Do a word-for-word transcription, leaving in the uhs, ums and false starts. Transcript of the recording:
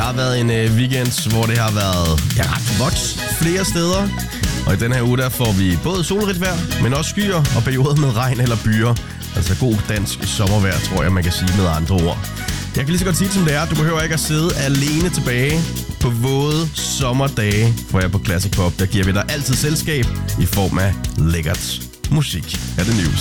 har været en øh, weekend, hvor det har været ja, ret vådt flere steder. Og i den her uge, der får vi både solrigt vejr, men også skyer og perioder med regn eller byer. Altså god dansk sommervejr, tror jeg, man kan sige med andre ord. Jeg kan lige så godt sige det, som det er. Du behøver ikke at sidde alene tilbage på våde sommerdage, hvor jeg på Classic Pop, der giver vi dig altid selskab i form af lækkert musik. Er det news?